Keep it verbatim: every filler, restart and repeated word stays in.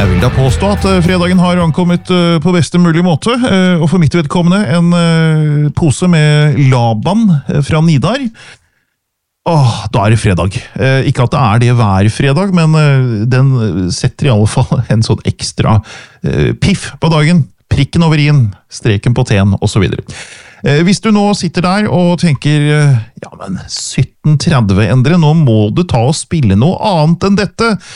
Jeg vil da påstå at fredagen har ankommet på beste mulig måte, og for mitt vedkommende en pose med Laban fra Nidar. Åh, da er det fredag. Ikke at det er det hver fredag, men den setter i alle fall en sånn ekstra piff på dagen. Prikken over i-en, streken på t-en, og så videre. Hvis du nå sitter der og tenker, ja, men sytten tretti, Endre, nå må du ta og spille noe annet enn dette,